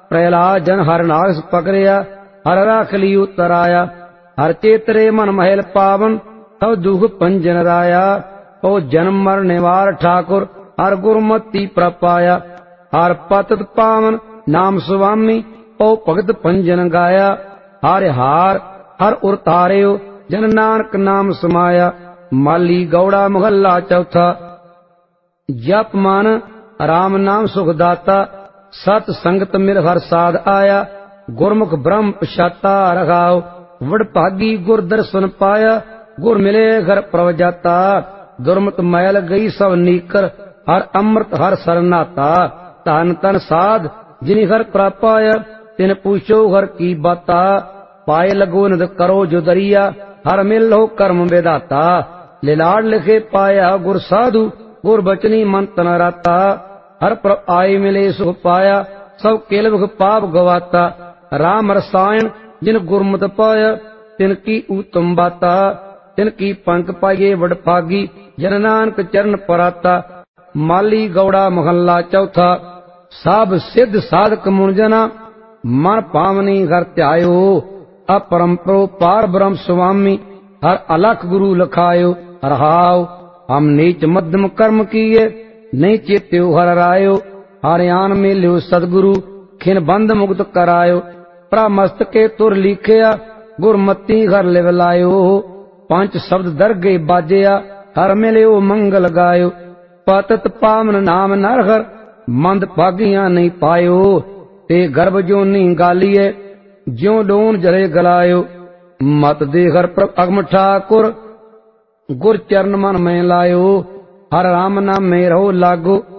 प्रहलाद जन हर नाग पकड़िया, हर राख ली उतराया। हर चेतरे मन महल पावन, तब दुख पंजन राया। ओ जन्म मर निवार ठाकुर, हर गुरमति प्रपाया। हर पतत पावन नाम स्वामी, ओ भगत पंजन गाया। हार हार हर उर तारियो, जन नानक नाम समाया। माली गौड़ा महला चौथा। जप मन राम नाम सुखदाता, सत संगत मिल हर साध आया। गुरमुख ब्रह्म पछाता रखाओ, वडभागी गुर दर्शन पाया। गुर मिले घर प्रभ जाता, दुर्मत मैल गई सब नीकर। हर अमृत हर सरनाता, धन तन साध जिनि हर प्रापाया। तिन पूछो हर की बाता, पाए लगो निद करो जो दरिया। हर मिल हो कर्म विदाता, लिलाड़ लिखे पाया गुर साधु। गुर बचनी मन तन राता, हर प्रभ आए मिले सुख पाया। सब केलवख पाप गवाता, राम रसायन जिन गुरमत पाया। तिनकी उत्तम बाता, तिनकी पंख पाइये वडभागी। जन नानक चरण पराता। माली गौड़ा महला चौथा। सब सिद्ध साधक मुनिजना, मन पावनी घर त्यायो। अपरंपरो पार ब्रह्म स्वामी, हर अलख गुरु लखायो। रहाओ हम नीच मध्यम कर्म किए, नहीं चेत्यो हर रायो। हरियान मेल्यो सदगुरु, खिन बंद मुक्त करायो। प्रमस्तके तुर लिखिया, गुरमती घर लिव लायो। पंच शब्द दरगे बाजिया, हर मिलियो मंगल गायो। पतत पावन नाम नरहर, मंद भागियां नहीं पायो। ते गर्भ जो नहीं गालिए, ज्यों डोन जरे गलायो। मत देहर प्रभ अगम ठाकुर, गुर चरण मन में लायो। हर राम नाम में रहो लागो,